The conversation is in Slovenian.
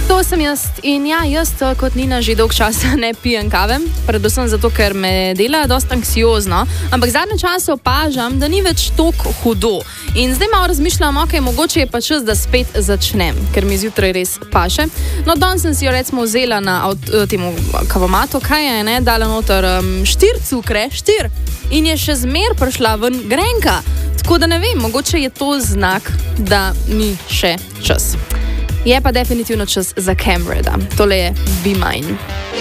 To sem jaz in ja, jaz kot Nina že dolg časa ne pijem kave, predvsem zato, ker me dela dosta anksiozno, ampak zadnje čase opažam, da ni več toliko hudo. In zdaj malo razmišljam, ok, mogoče je pa čas, da spet začnem, ker mi zjutraj res paše. No, danes sem si jo recimo vzela na temu kavomatu, kaj je, ne, dala noter 4 cukre, 4, in je še zmer prišla ven grenka. Tako da ne vem, mogoče je to znak, da ni še čas. Je pa definitivno čas za Camreda. Tole je Be Mine.